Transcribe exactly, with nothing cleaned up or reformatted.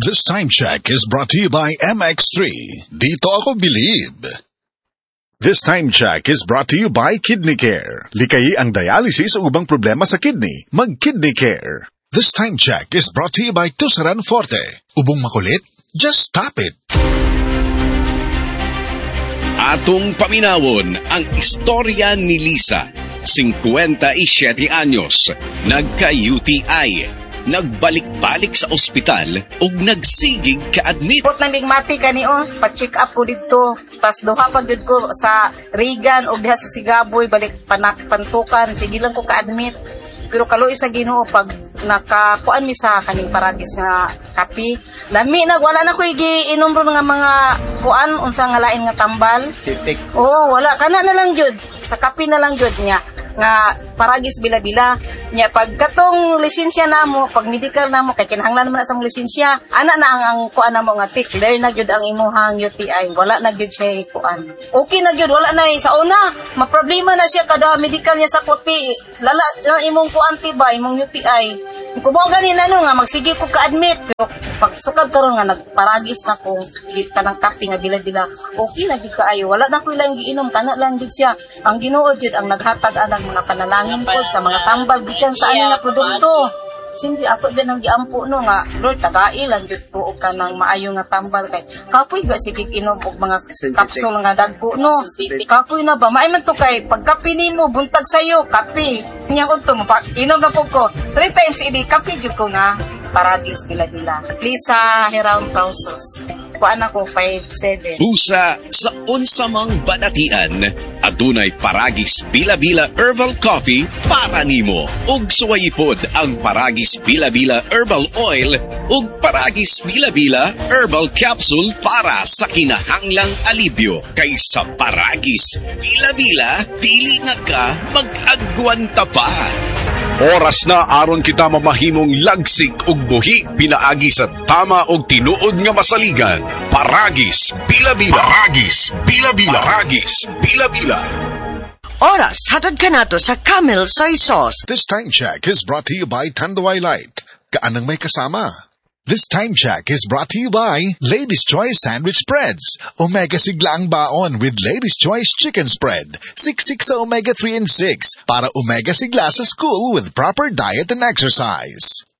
This time check is brought to you by M X three. Dito ako believe. This time check is brought to you by Kidney Care. Likayi ang dialysis o ubang problema sa kidney. Mag-Kidney Care. This time check is brought to you by Tusaran Forte. Ubong makulit? Just stop it. Atong paminawon ang istorya ni Lisa, fifty-seven anyos, nagka-U T I, nagbalik-balik sa ospital ug nagsigig ka-admit. Put na migmati kani o, pa-check up ko dito. Pas duha pa gyud ko sa Regan ug diha sa Sigaboy balik panak pantukan, sige lang ko ka-admit. Pero kaluoy sa Ginoo pag nakakuan mi sa kaning paragis nga kapi, lami na wala na ko giinom ron nga mga kuan unsa nga lain nga tambal. Oh, wala kana na lang gyud sa kapi na lang gyud nya nga paragis bila-bila nya pag katong lisensya namo pag medical namo kay kinahanglan man sa lisensya ana na ang, ang kuan namo nga tik clear na gyud ang imuhang U T I wala na gyud siya kuan okay na gyud wala na sa una maproblema na siya kada medical niya sa puti lala na imong kuan tiba imong U T I kumo gani na no nga magsige ko ka-admit pero pag sukad karon nga nagparagis na ko tanang kape nga bila-bila okay na gyud kaayo wala na ko ilang giinom kana lang gyud siya ang Ginoo gyud ang naghatag anang mga panalangin pod sa mga tambal gikan sa ani nga produkto. Simple ato din ang giampo no nga Lord tagai lang jud ko og kanang maayo nga tambal kay kapoy ba sige inom og mga kapsul nga dagko no. Kapoy na ba maay man to kay pagkape nimo buntag sayo kape. Nya ko to inom na pud ko three times idi kape jud ko na paradis dila-dila. Lisa Heraun Pausos. Kuan ako five seven. Busa sa unsamang banatian, adunay Paragis Bila-Bila Herbal Coffee para nimo. Ug suwayipod ang Paragis Bila-Bila Herbal Oil ug Paragis Bila-Bila Herbal Capsule para sa kinahanglang alibyo. Kaysa Paragis Bila-Bila, dili na ka mag-agwanta pa. Oras na aron kita mamahimong lagsik ug buhi pinaagi sa tama og tinuod nga masaligan. Paragis Bila-Bila. Paragis Bila-Bila. Paragis Bila-Bila. Oras hatod kanato sa Camel Soy Sauce. This time check is brought to you by Tanduay Light. Kaanang may kasama. This time check is brought to you by Lady's Choice Sandwich Spreads. Omega sigla ang baon with Lady's Choice Chicken Spread. Siksik sa omega three and six para omega sigla sa school with proper diet and exercise.